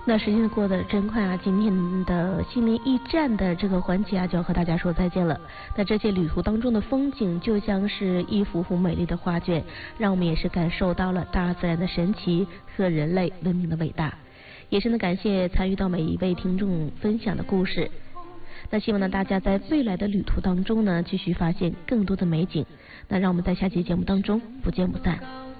那时间过得真快啊！今天的心灵驿站的这个环节啊，就要和大家说再见了。那这些旅途当中的风景，就像是一幅幅美丽的画卷，让我们也是感受到了大自然的神奇和人类文明的伟大。也是呢，感谢参与到每一位听众分享的故事。那希望呢，大家在未来的旅途当中呢，继续发现更多的美景。那让我们在下期节目当中不见不散。